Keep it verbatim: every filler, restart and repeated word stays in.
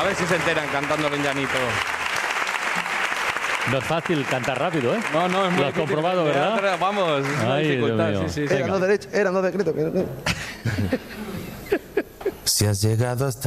ver si se enteran cantando en llanito. No es fácil cantar rápido, ¿eh? No, no, es muy Lo has difícil. comprobado, ¿verdad? Vamos, es una Ay, dificultad. Dios mío. Sí, sí, sí. Eran dos derechos, eran dos decretos. Si has llegado hasta